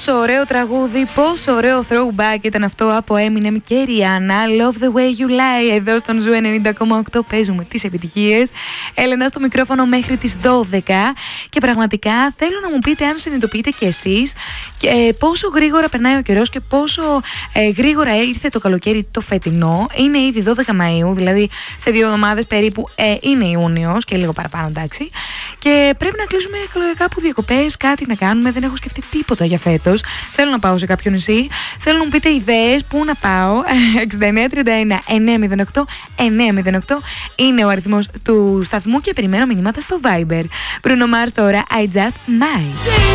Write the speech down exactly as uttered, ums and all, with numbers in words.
Πόσο ωραίο τραγούδι, πόσο ωραίο throwback ήταν αυτό από Eminem και Rihanna. Love the way you lie. Εδώ στον Ζου ενενήντα κόμμα οκτώ παίζουμε τις επιτυχίες. Έλενα στο μικρόφωνο μέχρι τις δώδεκα. Και πραγματικά θέλω να μου πείτε αν συνειδητοποιείτε κι εσείς και, ε, πόσο γρήγορα περνάει ο καιρός και πόσο ε, γρήγορα ήρθε το καλοκαίρι το φετινό. Είναι ήδη δώδεκα Μαΐου, δηλαδή σε δύο εβδομάδες περίπου ε, είναι Ιούνιος και λίγο παραπάνω, εντάξει. Και πρέπει να κλείσουμε κάπου διακοπές, κάτι να κάνουμε. Δεν έχω σκεφτεί τίποτα για φέτος. Θέλω να πάω σε κάποιο νησί. Θέλω να μου πείτε ιδέες πού να πάω. εξήντα εννέα τριάντα ένα εννιακόσια οκτώ εννιακόσια οκτώ είναι ο αριθμός του σταθμού και περιμένω μηνύματα στο Viber. Bruno Mars τώρα, I Just Might.